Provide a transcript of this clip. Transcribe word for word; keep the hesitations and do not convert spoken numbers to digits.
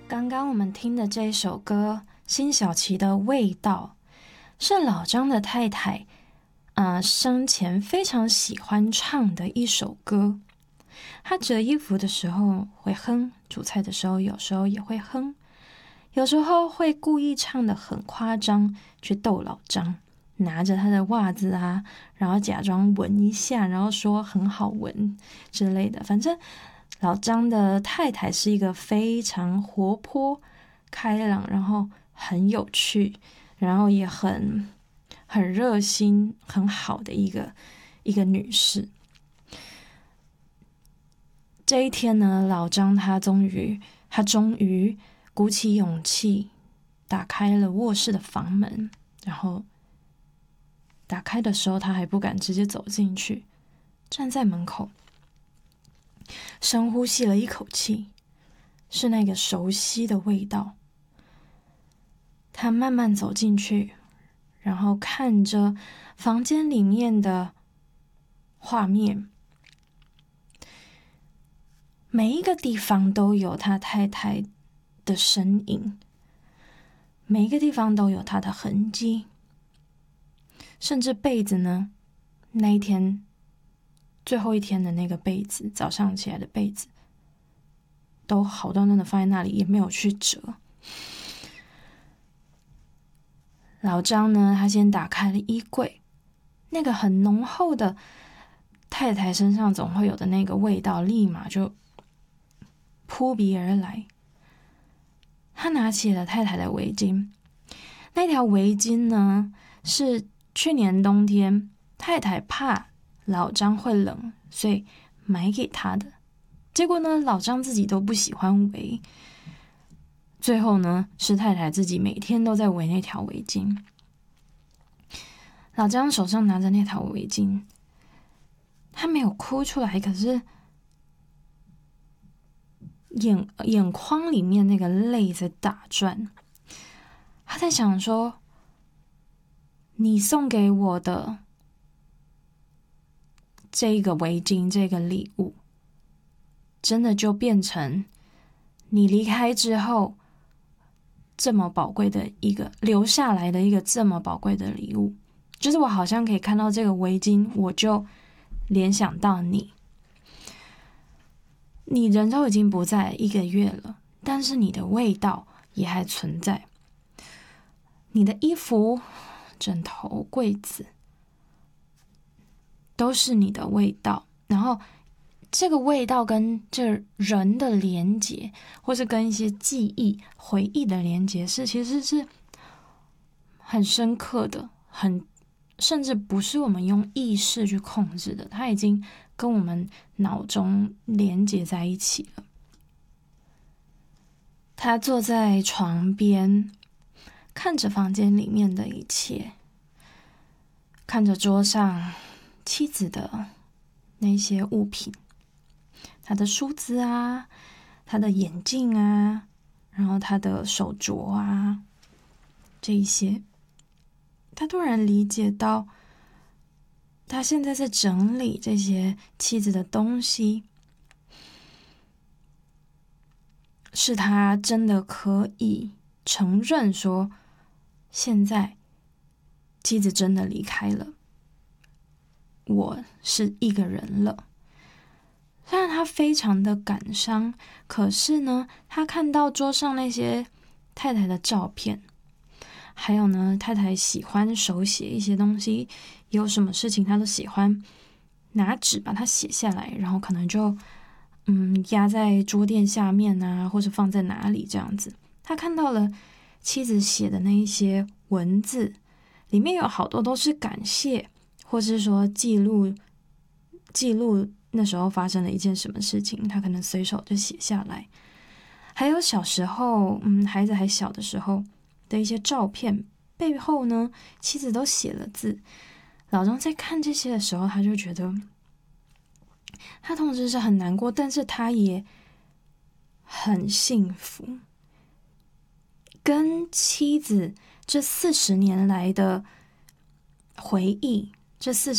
刚刚我们听的这一首歌辛晓琪的味道，是老张的太太呃，生前非常喜欢唱的一首歌。她折衣服的时候会哼，煮菜的时候有时候也会哼，有时候会故意唱得很夸张去逗老张，拿着他的袜子啊，然后假装闻一下，然后说很好闻之类的。反正老张的太太是一个非常活泼开朗，然后很有趣，然后也很很热心很好的一个一个女士。这一天呢，老张他终于他终于鼓起勇气打开了卧室的房门，然后打开的时候他还不敢直接走进去，站在门口深呼吸了一口气，是那个熟悉的味道。他慢慢走进去，然后看着房间里面的画面，每一个地方都有他太太的身影，每一个地方都有他的痕迹，甚至被子呢，那一天最后一天的那个被子，早上起来的被子都好端端的放在那里，也没有去折。老张呢，他先打开了衣柜，那个很浓厚的太太身上总会有的那个味道立马就扑鼻而来。他拿起了太太的围巾，那条围巾呢，是去年冬天太太怕老张会冷，所以买给他的。结果呢，老张自己都不喜欢围，最后呢，是太太自己每天都在围那条围巾。老张手上拿着那条围巾，他没有哭出来，可是眼眼眶里面那个泪在打转。他在想说，你送给我的这个围巾，这个礼物，真的就变成你离开之后这么宝贵的一个留下来的一个这么宝贵的礼物。就是我好像可以看到这个围巾，我就联想到你。你人都已经不在一个月了，但是你的味道也还存在。你的衣服、枕头、柜子都是你的味道，然后这个味道跟这人的连结，或是跟一些记忆、回忆的连结，是其实是很深刻的，很甚至不是我们用意识去控制的，它已经跟我们脑中连结在一起了。他坐在床边，看着房间里面的一切，看着桌上妻子的那些物品，他的梳子啊，他的眼镜啊，然后他的手镯啊，这一些，他突然理解到，他现在在整理这些妻子的东西，是他真的可以承认说，现在妻子真的离开了，我是一个人了。虽然他非常的感伤，可是呢，他看到桌上那些太太的照片，还有呢，太太喜欢手写一些东西，有什么事情他都喜欢拿纸把它写下来，然后可能就嗯压在桌垫下面啊，或者放在哪里这样子。他看到了妻子写的那一些文字，里面有好多都是感谢，或是说记录记录那时候发生了一件什么事情，他可能随手就写下来。还有小时候，嗯，孩子还小的时候的一些照片，背后呢，妻子都写了字。老张在看这些的时候，他就觉得，他同时是很难过，但是他也很幸福。跟妻子这四十年来的回忆，这四十